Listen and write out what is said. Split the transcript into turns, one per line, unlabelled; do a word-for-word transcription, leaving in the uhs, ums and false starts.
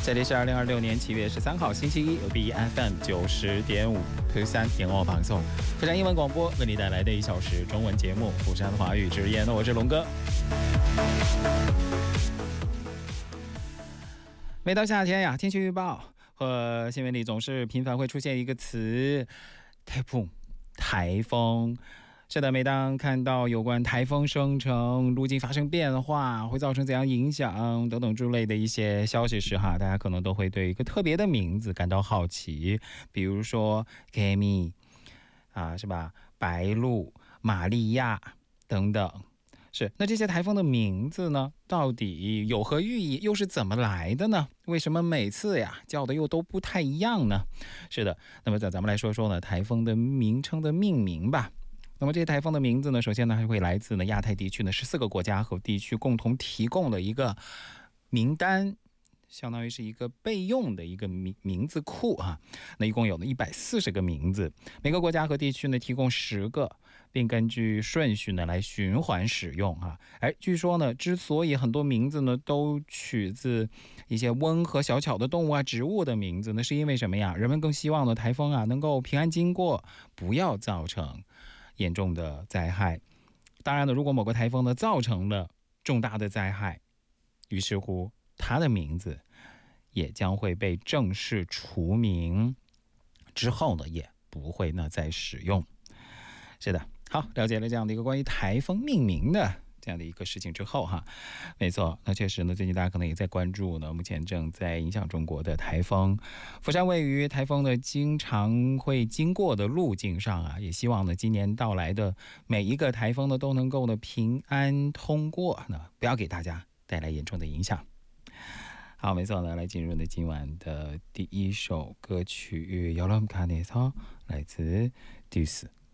这里是二零二六年七月十三号星期一，由 B F M 九十点五釜山点播放送，釜山英文广播为你带来的一小时中文节目《釜山华语之言》，我是龙哥。每到夏天呀，天气预报和新闻里总是频繁会出现一个词“台风”，台风。是的，每当看到有关台风生成、路径发生变化、会造成怎样影响等等之类的一些消息时哈，大家可能都会对一个特别的名字感到好奇，比如说 Kemi 啊，是吧？白露、玛利亚等等。是，那这些台风的名字呢，到底有何寓意，又是怎么来的呢？为什么每次呀叫的又都不太一样呢？是的，那么咱咱们来说说呢，台风的名称的命名吧。那么这些台风的名字呢，首先呢还会来自呢亚太地区呢十四个国家和地区共同提供的一个名单，相当于是一个备用的一个名名字库啊。那一共有呢一百四十个名字，每个国家和地区呢提供十个，并根据顺序呢来循环使用啊。而据说呢，之所以很多名字呢都取自一些温和小巧的动物啊、植物的名字呢，是因为什么呀？人们更希望呢台风啊能够平安经过，不要造成严重的灾害。当然了，如果某个台风呢造成了重大的灾害，于是乎它的名字也将会被正式除名，之后呢也不会呢再使用。是的，好，了解了这样的一个关于台风命名的这样的一个事情之后哈，没错，那确实呢，最近大家可能也在关注呢，目前正在影响中国的台风。釜山位于台风呢经常会经过的路径上啊，也希望呢今年到来的每一个台风呢都能够呢平安通过，呢不要给大家带来严重的影响。好，没错呢，来进入呢今晚的第一首歌曲《여름간에서》，来自 Deuce。